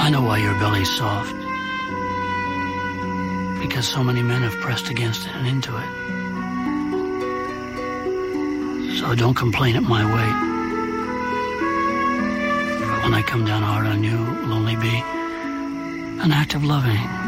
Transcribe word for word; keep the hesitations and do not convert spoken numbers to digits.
I know why your belly's soft. Because so many men have pressed against it and into it. So don't complain at my weight. For when I come down hard on you, it will only be an act of loving.